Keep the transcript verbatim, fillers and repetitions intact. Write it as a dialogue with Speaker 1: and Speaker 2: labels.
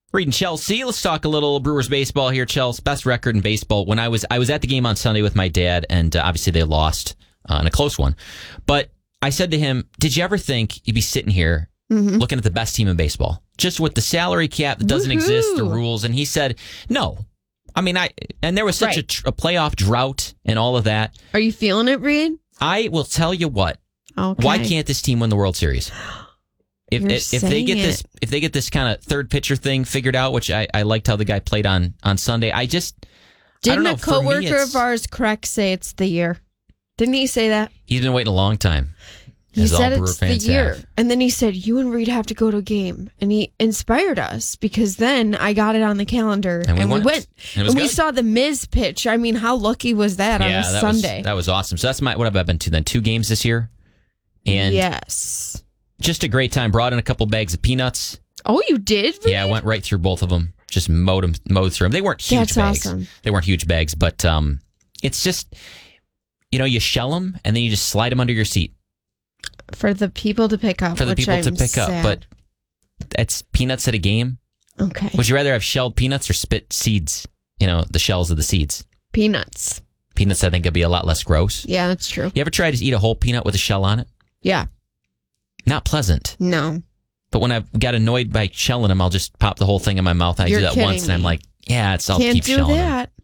Speaker 1: Reading Chelsea. Let's talk a little Brewers baseball here. Chelsea, best record in baseball. When I was I was at the game on Sunday with my dad, and uh, obviously they lost uh, in a close one. But I said to him, "Did you ever think you'd be sitting here mm-hmm. looking at the best team in baseball, just with the salary cap that doesn't Woo-hoo. exist, the rules?" And he said, "No." I mean, I and there was such right. a, tr- a playoff drought and all of that.
Speaker 2: Are you feeling it, Reed? I
Speaker 1: will tell you what.
Speaker 2: Okay.
Speaker 1: Why can't this team win the World Series? If
Speaker 2: You're
Speaker 1: if, if they get
Speaker 2: it.
Speaker 1: this if they get this kind of third pitcher thing figured out, which I, I liked how the guy played on, on Sunday, I just
Speaker 2: didn't
Speaker 1: I don't know,
Speaker 2: a coworker of ours correct say it's the year? Didn't he say that?
Speaker 1: He's been waiting a long time.
Speaker 2: He said it's the year.
Speaker 1: Have.
Speaker 2: And then he said, you and Reed have to go to a game. And he inspired us because then I got it on the calendar
Speaker 1: and we,
Speaker 2: and
Speaker 1: went.
Speaker 2: we went.
Speaker 1: And,
Speaker 2: and we saw the Miz pitch. I mean, how lucky was that
Speaker 1: yeah,
Speaker 2: on a
Speaker 1: that
Speaker 2: Sunday?
Speaker 1: Was, that was awesome. So that's my what have I been to then? Two games this year? And
Speaker 2: yes.
Speaker 1: Just a great time. Brought in a couple bags of peanuts.
Speaker 2: Oh, you did? Reed?
Speaker 1: Yeah, I went right through both of them. Just mowed them, mowed through them. They weren't huge
Speaker 2: that's
Speaker 1: bags.
Speaker 2: Awesome.
Speaker 1: They weren't huge bags, but um, it's just, you know, you shell them and then you just slide them under your seat.
Speaker 2: For the people to pick up.
Speaker 1: For the
Speaker 2: which
Speaker 1: people
Speaker 2: I'm
Speaker 1: to pick
Speaker 2: sad.
Speaker 1: up. But that's peanuts at a game.
Speaker 2: Okay.
Speaker 1: Would you rather have shelled peanuts or spit seeds? You know, the shells of the seeds.
Speaker 2: Peanuts.
Speaker 1: Peanuts, I think, would be a lot less gross.
Speaker 2: Yeah, that's true.
Speaker 1: You ever try to eat a whole peanut with a shell on it?
Speaker 2: Yeah.
Speaker 1: Not pleasant.
Speaker 2: No.
Speaker 1: But when I've got annoyed by shelling them, I'll just pop the whole thing in my mouth. I
Speaker 2: You're
Speaker 1: do that once,
Speaker 2: me.
Speaker 1: and I'm like, yeah, it's I'll
Speaker 2: Can't
Speaker 1: keep
Speaker 2: do
Speaker 1: shelling
Speaker 2: that.
Speaker 1: them.